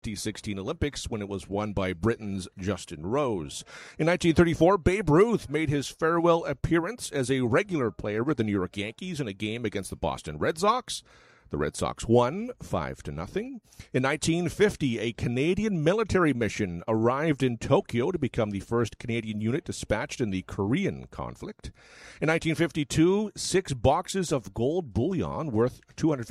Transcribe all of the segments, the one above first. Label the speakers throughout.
Speaker 1: 2016 Olympics when it was won by Britain's Justin Rose. In 1934, Babe Ruth made his farewell appearance as a regular player with the New York Yankees in a game against the Boston Red Sox. The Red Sox won 5-0. In 1950, a Canadian military mission arrived in Tokyo to become the first Canadian unit dispatched in the Korean conflict. In 1952, 6 boxes of gold bullion worth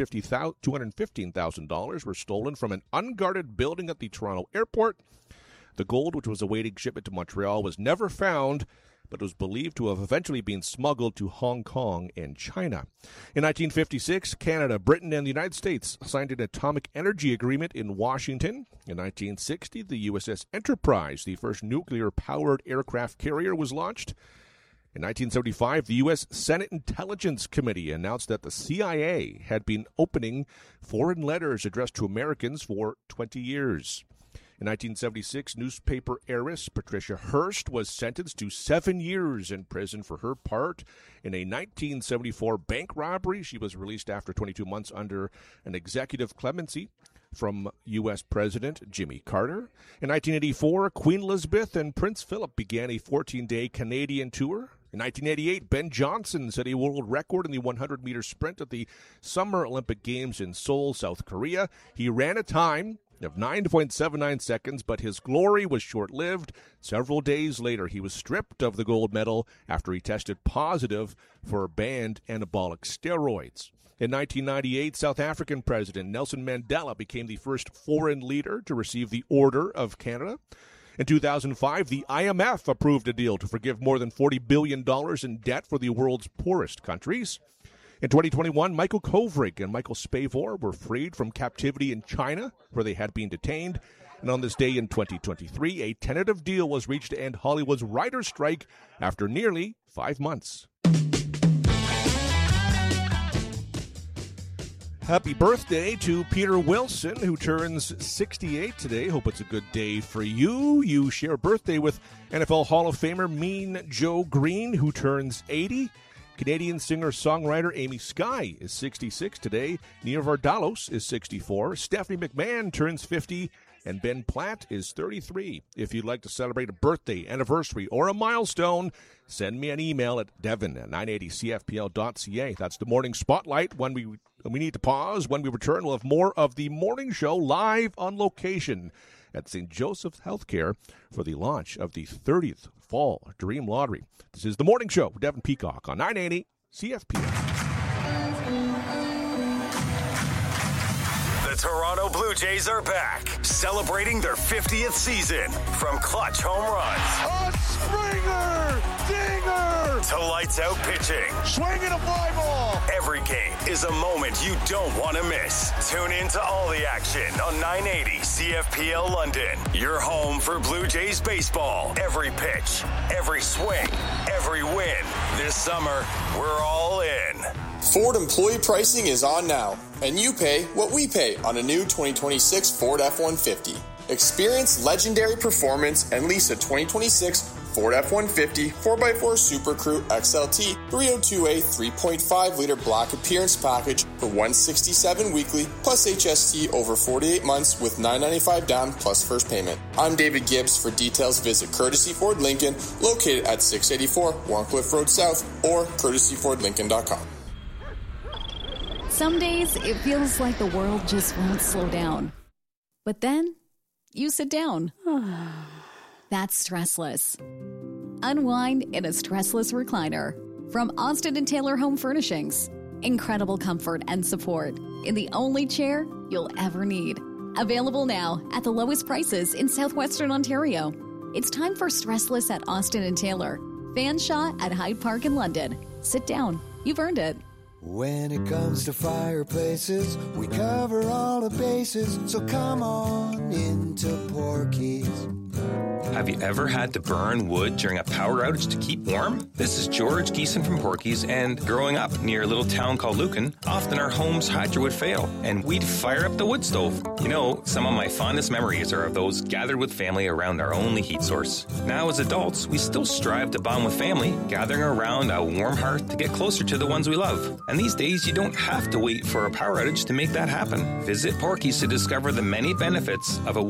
Speaker 1: $215,000 were stolen from an unguarded building at the Toronto airport. The gold, which was awaiting shipment to Montreal, was never found, but was believed to have eventually been smuggled to Hong Kong and China. In 1956, Canada, Britain, and the United States signed an atomic energy agreement in Washington. In 1960, the USS Enterprise, the first nuclear-powered aircraft carrier, was launched. In 1975, the U.S. Senate Intelligence Committee announced that the CIA had been opening foreign letters addressed to Americans for 20 years. In 1976, newspaper heiress Patricia Hearst was sentenced to 7 years in prison for her part in a 1974 bank robbery. She was released after 22 months under an executive clemency from U.S. President Jimmy Carter. In 1984, Queen Elizabeth and Prince Philip began a 14-day Canadian tour. In 1988, Ben Johnson set a world record in the 100-meter sprint at the Summer Olympic Games in Seoul, South Korea. He ran a time of 9.79 seconds, but his glory was short-lived. Several days later, he was stripped of the gold medal after he tested positive for banned anabolic steroids. In 1998, South African President Nelson Mandela became the first foreign leader to receive the Order of Canada. In 2005, the IMF approved a deal to forgive more than $40 billion in debt for the world's poorest countries. In 2021, Michael Kovrig and Michael Spavor were freed from captivity in China, where they had been detained. And on this day in 2023, a tentative deal was reached to end Hollywood's writer's strike after nearly 5 months. Happy birthday to Peter Wilson, who turns 68 today. Hope it's a good day for you. You share a birthday with NFL Hall of Famer Mean Joe Green, who turns 80. Canadian singer-songwriter Amy Skye is 66 today. Nia Vardalos is 64. Stephanie McMahon turns 50. And Ben Platt is 33. If you'd like to celebrate a birthday, anniversary, or a milestone, send me an email at devon@980cfpl.ca. That's the Morning Spotlight. When we need to pause. When we return, we'll have more of the morning show live on location at St. Joseph's Healthcare for the launch of the 30th Fall Dream Lottery. This is The Morning Show with Devon Peacock on 980 CFPL.
Speaker 2: The Toronto Blue Jays are back, celebrating their 50th season. From clutch home runs,
Speaker 3: a Springer dinger,
Speaker 2: to lights out pitching,
Speaker 3: swinging a fly ball.
Speaker 2: Every game is a moment you don't want to miss. Tune in to all the action on 980 CFPL London. Your home for Blue Jays baseball. Every pitch, every swing, every win. This summer, we're all in.
Speaker 4: Ford employee pricing is on now, and you pay what we pay on a new 2026 Ford F-150. Experience legendary performance and lease a 2026 Ford F-150 4x4 Super Crew XLT 302A 3.5-liter black appearance package for $167 weekly plus HST over 48 months with $995 down plus first payment. I'm David Gibbs. For details, visit Courtesy Ford Lincoln, located at 684 Warncliffe Road South, or courtesyfordlincoln.com.
Speaker 5: Some days it feels like the world just won't slow down. But then you sit down. That's Stressless. Unwind in a stressless recliner from Austin & Taylor Home Furnishings. Incredible comfort and support in the only chair you'll ever need. Available now at the lowest prices in southwestern Ontario. It's time for Stressless at Austin & Taylor. Fanshawe at Hyde Park in London. Sit down. You've earned it.
Speaker 6: When it comes to fireplaces, we cover all the bases. So come on into Porky's.
Speaker 7: Have you ever had to burn wood during a power outage to keep warm? This is George Geeson from Porky's, and growing up near a little town called Lucan, often our home's hydro would fail, and we'd fire up the wood stove. You know, some of my fondest memories are of those gathered with family around our only heat source. Now as adults, we still strive to bond with family, gathering around a warm hearth to get closer to the ones we love. And these days, you don't have to wait for a power outage to make that happen. Visit Porky's to discover the many benefits of a